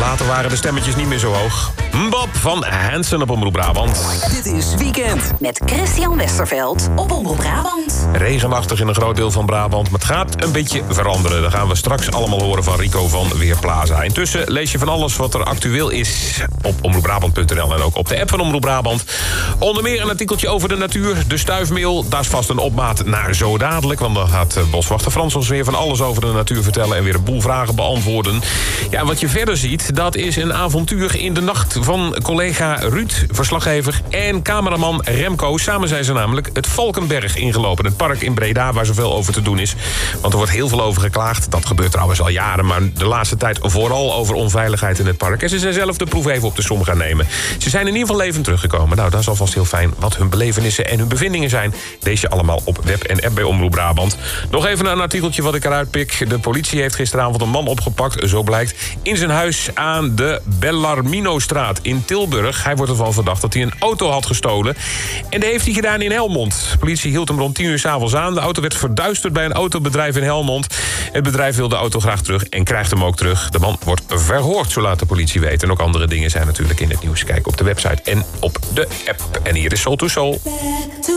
Later waren de stemmetjes niet meer zo hoog. Bob van Hansen op Omroep Brabant. Dit is Weekend. Met Christian Westerveld op Omroep Brabant. Regenachtig in een groot deel van Brabant, maar het gaat een beetje veranderen. Dat gaan we straks allemaal horen van Rico van Weerplaza. Intussen lees je van alles wat er actueel is op omroepbrabant.nl en ook op de app van Omroep Brabant. Onder meer een artikeltje over de natuur, de stuifmeel. Daar is vast een opmaat naar zo dadelijk, want dan gaat boswachter Frans ons weer van alles over de natuur vertellen en weer een boel vragen beantwoorden. Ja, en wat je verder ziet, dat is een avontuur in de nacht van collega Ruud, verslaggever, en cameraman Remco. Samen zijn ze namelijk het Valkenberg ingelopen. Het park in Breda, waar zoveel over te doen is. Want er wordt heel veel over geklaagd. Dat gebeurt trouwens al jaren, maar de laatste tijd vooral over onveiligheid in het park. En ze zijn zelf de proef even op de som gaan nemen. Ze zijn in ieder geval levend teruggekomen. Nou, dat is alvast heel fijn. Wat hun belevenissen en hun bevindingen zijn, lees je allemaal op web en app bij Omroep Brabant. Nog even een artikeltje wat ik eruit pik. De politie heeft gisteravond een man opgepakt, zo blijkt, in zijn huis aan de Bellarminostraat in Tilburg. Hij wordt ervan verdacht dat hij een auto had gestolen. En dat heeft hij gedaan in Helmond. De politie hield hem rond 10 uur 's avonds aan. De auto werd verduisterd bij een autobedrijf in Helmond. Het bedrijf wil de auto graag terug en krijgt hem ook terug. De man wordt verhoord, zo laat de politie weten. En ook andere dingen zijn natuurlijk in het nieuws. Kijk op de website en op de app. En hier is Soul to Soul.